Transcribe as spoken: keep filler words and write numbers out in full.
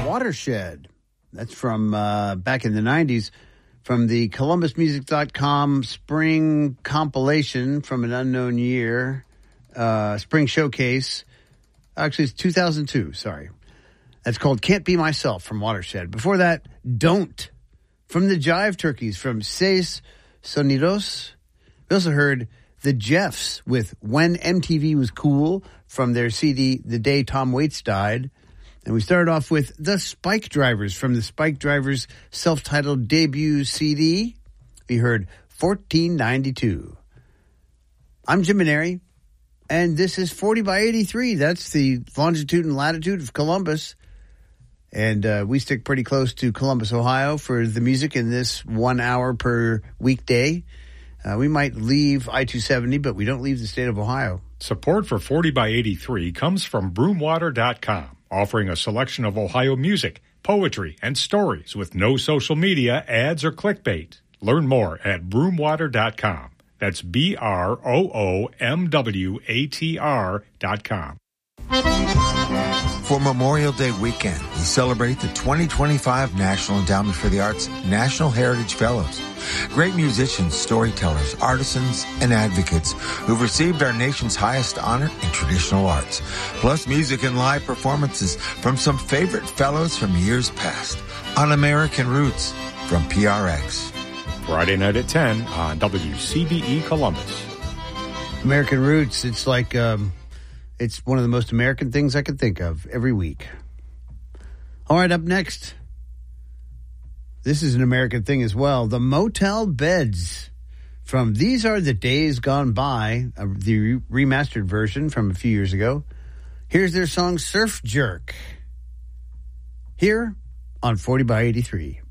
Watershed. That's from uh, back in the nineties, from the Columbus Music dot com spring compilation from an unknown year, uh, spring showcase. Actually, it's two thousand two, sorry. That's called Can't Be Myself from Watershed. Before that, Don't from the Jive Turkeys from Seis Sonidos. We also heard The Jeffs with When M T V Was Cool from their C D The Day Tom Waits Died. And we started off with The Spike Drivers from the Spike Drivers self-titled debut C D. We heard fourteen ninety-two. I'm Jim Maneri, and this is forty by eighty-three. That's the longitude and latitude of Columbus. And uh, we stick pretty close to Columbus, Ohio for the music in this one hour per weekday. Uh, we might leave I two seventy, but we don't leave the state of Ohio. Support for forty by eighty-three comes from broomwater dot com, offering a selection of Ohio music, poetry, and stories with no social media, ads, or clickbait. Learn more at broomwater dot com. That's B R O O M W A T R dot com. For Memorial Day weekend, we celebrate the twenty twenty-five National Endowment for the Arts National Heritage Fellows. Great musicians, storytellers, artisans, and advocates who've received our nation's highest honor in traditional arts. Plus music and live performances from some favorite fellows from years past. On American Roots from P R X. Friday night at ten on W C B E Columbus. American Roots, it's like... Um It's one of the most American things I can think of every week. All right, up next. This is an American thing as well. The Motel Beds from These Are the Days Gone By, uh, the remastered version from a few years ago. Here's their song Surf Jerk. Here on forty by eighty-three.